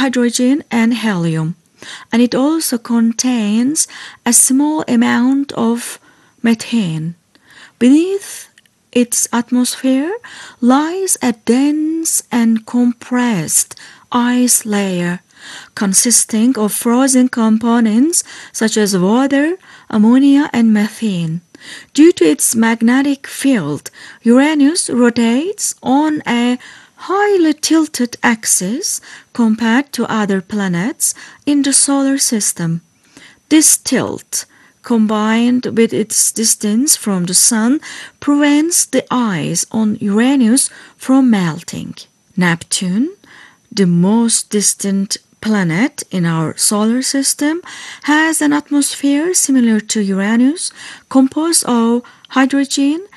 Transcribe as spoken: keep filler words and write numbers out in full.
hydrogen and helium, and it also contains a small amount of methane. Beneath its atmosphere lies a dense and compressed ice layer consisting of frozen components such as water, ammonia, and methane. Due to its magnetic field, Uranus rotates on a highly tilted axis compared to other planets in the solar system. This tilt, combined with its distance from the Sun, prevents the ice on Uranus from melting. Neptune, the most distant planet in our solar system, has an atmosphere similar to Uranus, composed of hydrogen,